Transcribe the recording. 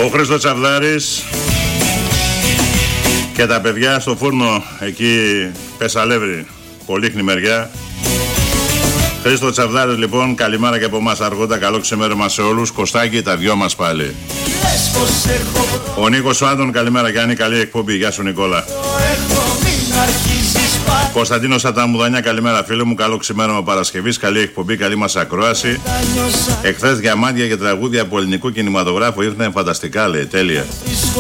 Ο Χρήστος Τσαβδάρης και τα παιδιά στο φούρνο εκεί Πεσαλεύρη, Πολύχνη μεριά. Χρήστο Τσαβδάρης λοιπόν, καλημέρα και από εμάς αργότερα, καλό ξημέρωμα σε όλους. Κωστάκη, τα δυο μας πάλι. Ο Νίκος ο Άντων, καλημέρα Γιάννη, καλή εκπομπή, γεια σου Νικόλα. Κωνσταντίνος Αταμουδανιά, καλημέρα φίλε μου, καλό ξημέρωμα Παρασκευής, καλή εκπομπή, καλή μας ακρόαση. Εχθές διαμάντια και τραγούδια από ελληνικού κινηματογράφου ήρθαν φανταστικά, λέει, τέλεια.